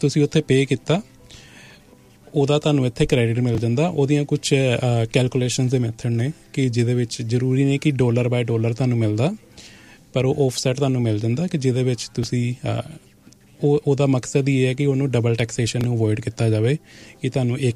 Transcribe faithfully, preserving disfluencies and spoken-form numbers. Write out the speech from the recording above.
ਤੁਸੀਂ ਉੱਥੇ ਪੇ ਕੀਤਾ ਉਹਦਾ ਤੁਹਾਨੂੰ ਇੱਥੇ ਕ੍ਰੈਡਿਟ ਮਿਲ ਜਾਂਦਾ। ਉਹਦੀਆਂ ਕੁਛ ਕੈਲਕੂਲੇਸ਼ਨ ਦੇ ਮੈਥਡ ਨੇ ਕਿ ਜਿਹਦੇ ਵਿੱਚ ਜ਼ਰੂਰੀ ਨਹੀਂ ਕਿ ਡੋਲਰ ਬਾਏ ਡੋਲਰ ਤੁਹਾਨੂੰ ਮਿਲਦਾ, ਪਰ ਉਹ ਆਫਸੈਟ ਤੁਹਾਨੂੰ ਮਿਲ ਜਾਂਦਾ ਕਿ ਜਿਹਦੇ ਵਿੱਚ ਤੁਸੀਂ ਉਹ ਉਹਦਾ ਮਕਸਦ ਹੀ ਇਹ ਹੈ ਕਿ ਉਹਨੂੰ ਡਬਲ ਟੈਕਸੇਸ਼ਨ ਨੂੰ ਅਵੋਇਡ ਕੀਤਾ ਜਾਵੇ ਕਿ ਤੁਹਾਨੂੰ ਇੱਕ